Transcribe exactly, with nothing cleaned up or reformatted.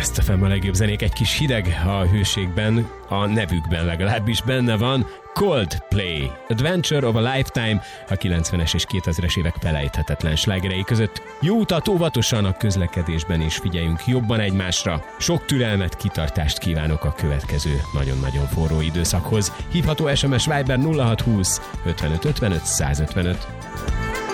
Best ef em a legjobb zenék, egy kis hideg a hőségben, a nevükben legalábbis benne van. Coldplay, Adventure of a Lifetime, a kilencvenes és kétezres évek felejthetetlen slágerei között. Jó utat, óvatosan a közlekedésben, és figyeljünk jobban egymásra. Sok türelmet, kitartást kívánok a következő nagyon-nagyon forró időszakhoz. Hívható es em es Viber nulla hat húsz ötvenöt ötvenöt százötvenöt.